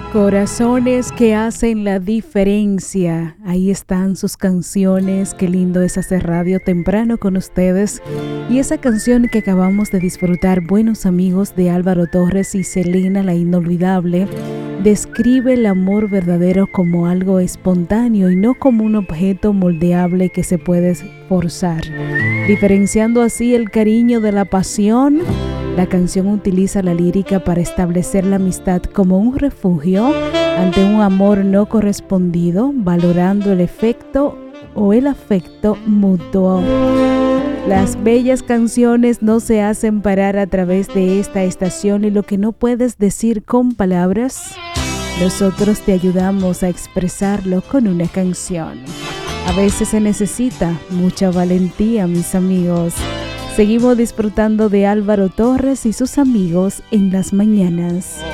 Corazones que hacen la diferencia. Ahí están sus canciones. Qué lindo es hacer radio temprano con ustedes. Y esa canción que acabamos de disfrutar, Buenos Amigos, de Álvaro Torres y Selena La Inolvidable, describe el amor verdadero como algo espontáneo y no como un objeto moldeable que se puede forzar. Diferenciando así el cariño de la pasión, la canción utiliza la lírica para establecer la amistad como un refugio ante un amor no correspondido, valorando el efecto o el afecto mutuo. Las bellas canciones no se hacen parar a través de esta estación, y lo que no puedes decir con palabras, nosotros te ayudamos a expresarlo con una canción. A veces se necesita mucha valentía, mis amigos. Seguimos disfrutando de Álvaro Torres y sus amigos en las mañanas.